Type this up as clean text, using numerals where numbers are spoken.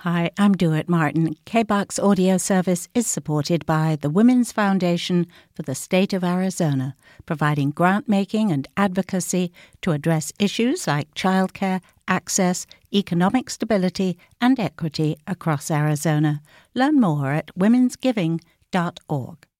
Hi, I'm Dewitt Martin. KBOX audio service is supported by the Women's Foundation for the State of Arizona, providing grant-making and advocacy to address issues like childcare, access, economic stability, and equity across Arizona. Learn more at womensgiving.org.